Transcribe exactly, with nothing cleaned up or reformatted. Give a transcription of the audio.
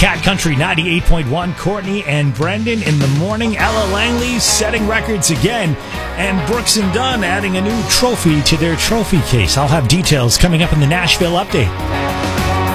Cat Country ninety-eight point one. Courtney and Brendan in the morning. Ella Langley setting records again. And Brooks and Dunn adding a new trophy to their trophy case. I'll have details coming up in the Nashville Update.